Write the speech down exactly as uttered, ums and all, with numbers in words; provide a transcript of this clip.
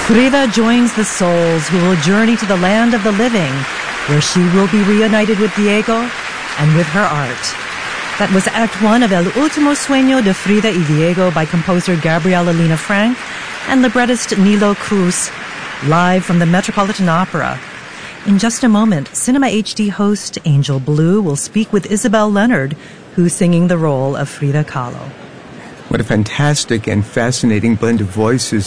Frida joins the souls who will journey to the land of the living, where she will be reunited with Diego and with her art. That was Act One of El Último Sueño de Frida y Diego by composer Gabriela Lina Frank and librettist Nilo Cruz, live from the Metropolitan Opera. In just a moment, Cinema H D host Angel Blue will speak with Isabel Leonard, who's singing the role of Frida Kahlo. What a fantastic and fascinating blend of voices